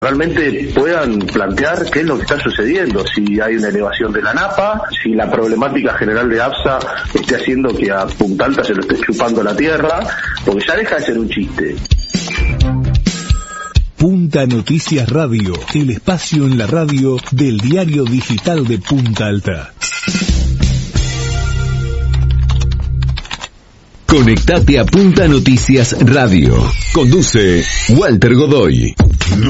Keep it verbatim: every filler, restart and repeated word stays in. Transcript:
realmente puedan plantear qué es lo que está sucediendo, si hay una elevación de la napa, si la problemática general de APSA esté haciendo que a Punta Alta se lo esté chupando la tierra, porque ya deja de ser un chiste. Punta Noticias Radio, el espacio en la radio del diario digital de Punta Alta. Conectate a Punta Noticias Radio. Conduce Walter Godoy.